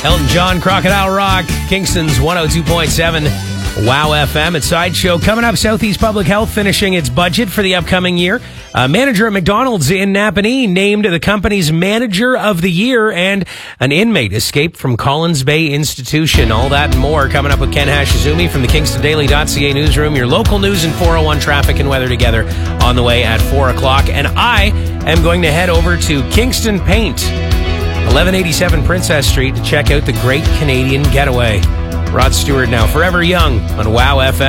Elton John, Crocodile Rock, Kingston's 102.7 Wow FM at Sideshow. Coming up, Southeast Public Health finishing its budget for the upcoming year. Manager at McDonald's in Napanee named the company's Manager of the Year, and an inmate escaped from Collins Bay Institution. All that and more coming up with Ken Hashizumi from the KingstonDaily.ca newsroom. Your local news and 401 traffic and weather together on the way at 4 o'clock. And I am going to head over to Kingston Paint, 1187 Princess Street, to check out the Great Canadian Getaway. Rod Stewart now, Forever Young on Wow FM.